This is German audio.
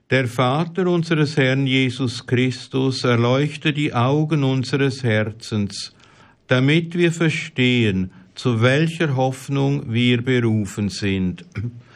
Der Vater unseres Herrn Jesus Christus erleuchte die Augen unseres Herzens, damit wir verstehen, zu welcher Hoffnung wir berufen sind.